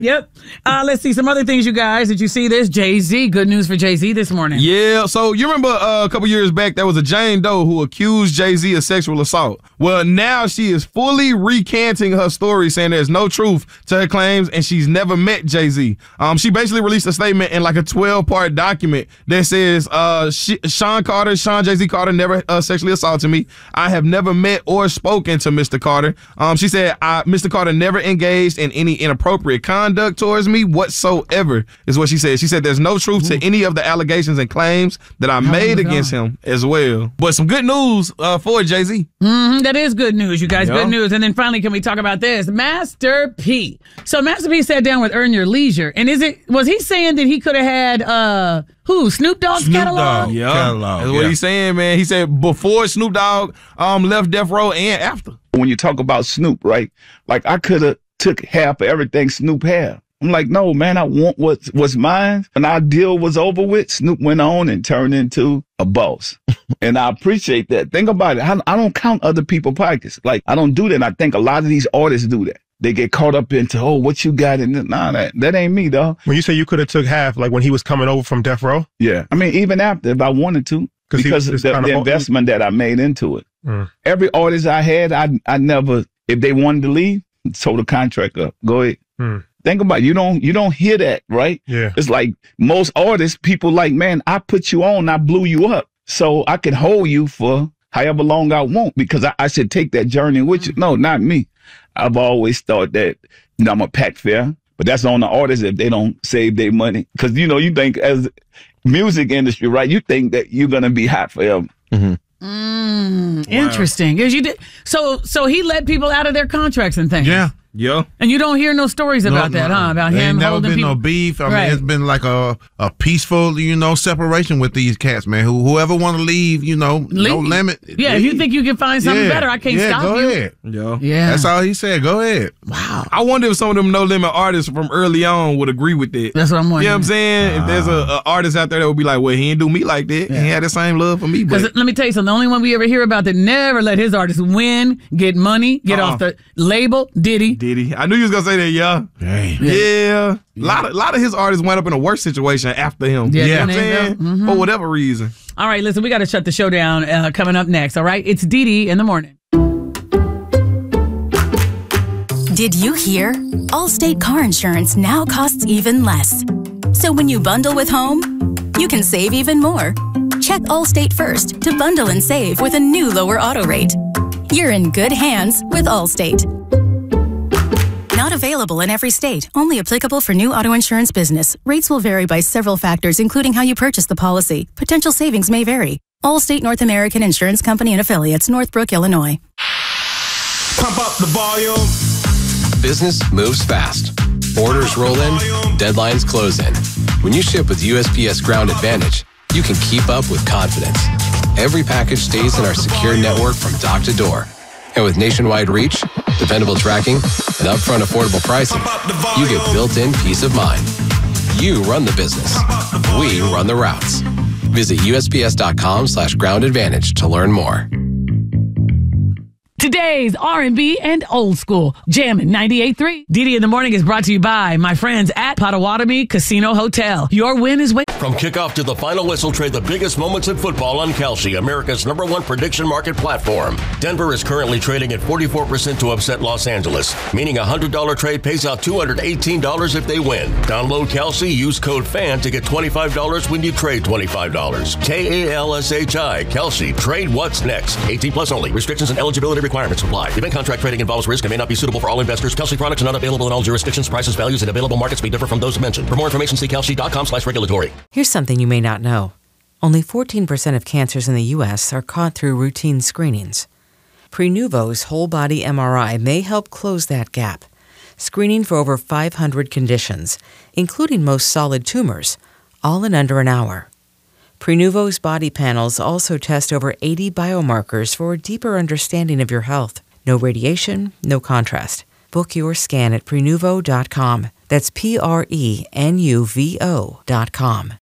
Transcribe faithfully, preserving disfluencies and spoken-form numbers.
Yep. Uh, let's see some other things, you guys. Did you see this? Jay-Z. Good news for Jay-Z this morning. Yeah. So you remember uh, a couple years back, there was a Jane Doe who accused Jay-Z of sexual assault. Well, now she is fully recanting her story, saying there's no truth to her claims and she's never met Jay-Z. Um, she basically released a statement in like a twelve-part document that says, uh, she, Sean Carter, Sean Jay-Z Carter never uh, sexually assaulted me. I have never met or spoken to Mister Carter. Um, she said, I, Mister Carter never engaged in any inappropriate conduct towards me whatsoever, is what she said. She said there's no truth Ooh. to any of the allegations and claims that I oh made against him as well. But some good news uh, for Jay-Z. Mm-hmm, that is good news, you guys. Yeah. Good news. And then finally, can we talk about this? Master P. So Master P sat down with Earn Your Leisure. And is it was he saying that he could have had uh who? Snoop Dogg's Snoop catalog? Dogg Yeah. catalog. That's yeah. what he's saying, man. He said before Snoop Dogg um left Death Row and after. When you talk about Snoop, right? Like I could have took half of everything Snoop had. I'm like, no, man, I want what's, what's mine. When our deal was over with, Snoop went on and turned into a boss. And I appreciate that. Think about it. I, I don't count other people's pockets. Like, I don't do that. And I think a lot of these artists do that. They get caught up into, oh, what you got in it? Nah, that, that ain't me, dog. When you say you could have took half, like when he was coming over from Death Row? Yeah. I mean, even after, if I wanted to, because of the, the investment that I made into it. Mm. Every artist I had, I, I never, if they wanted to leave, sold the contract up. Go ahead. Mm. Think about it. You don't you don't hear that, right? Yeah. It's like most artists, people like, man, I put you on, I blew you up. So I can hold you for however long I want because I, I should take that journey with you. No, not me. I've always thought that, you know, I'm a pack fair, but that's on the artists if they don't save their money. Because, you know, you think as music industry, right, you think that you're going to be hot forever. Mm-hmm. Mm, wow. Interesting. Because you did so. So he let people out of their contracts and things. Yeah. Yeah. And you don't hear no stories about no, that, no. huh? About there him ain't never holding been people. no beef. I right. mean, it's been like a, a peaceful, you know, separation with these cats, man. Who whoever want to leave, you know, leave. no limit. Yeah, leave. If you think you can find something yeah. better, I can't yeah, stop go you. Ahead. Yeah. Yeah. That's all he said. Go ahead. Wow. I wonder if some of them no limit artists from early on would agree with that. That's what I'm wondering. You know what I'm saying? Uh, if there's a, a artist out there that would be like, well, he ain't do me like that. Yeah. He had the same love for me. But let me tell you something. The only one we ever hear about that never let his artists win, get money, get uh-uh. off the label, Diddy. Diddy. I knew you was going to say that, yeah. Dang. Yeah. yeah. A lot of, lot of his artists went up in a worse situation after him. Yeah. You know what I'm saying? Mm-hmm. For whatever reason. All right, listen, we got to shut the show down uh, coming up next, all right? It's Didi in the morning. Did you hear? Allstate car insurance now costs even less. So when you bundle with home, you can save even more. Check Allstate first to bundle and save with a new lower auto rate. You're in good hands with Allstate. Not available in every state. Only applicable for new auto insurance business. Rates will vary by several factors, including how you purchase the policy. Potential savings may vary. Allstate North American Insurance Company and Affiliates, Northbrook, Illinois. Pump up the volume. Business moves fast. Orders roll in, deadlines close in. When you ship with U S P S Ground Advantage, you can keep up with confidence. Every package stays in our secure network from dock to door. And with nationwide reach, dependable tracking, and upfront affordable pricing, you get built-in peace of mind. You run the business. We run the routes. Visit USPS.com slash ground advantage to learn more. Today's R and B and old school Jammin' ninety-eight point three. Didi in the Morning is brought to you by my friends at Potawatomi Casino Hotel. Your win is waiting. From kickoff to the final whistle, trade the biggest moments in football on Kalshi, America's number one prediction market platform. Denver is currently trading at forty-four percent to upset Los Angeles, meaning a one hundred dollars trade pays out two hundred eighteen dollars if they win. Download Kalshi, use code FAN to get twenty-five dollars when you trade twenty-five dollars. K A L S H I, Kalshi. Trade what's next. eighteen plus only. Restrictions and eligibility requirements apply. Event contract trading involves risk and may not be suitable for all investors. Kalshi products are not available in all jurisdictions. Prices, values, and available markets may differ from those mentioned. For more information, see kalshi.com slash regulatory. Here's something you may not know. Only fourteen percent of cancers in the U S are caught through routine screenings. Prenuvo's whole body M R I may help close that gap, screening for over five hundred conditions, including most solid tumors, all in under an hour. Prenuvo's body panels also test over eighty biomarkers for a deeper understanding of your health. No radiation, no contrast. Book your scan at Prenuvo dot com. That's P R E N U V O dot com.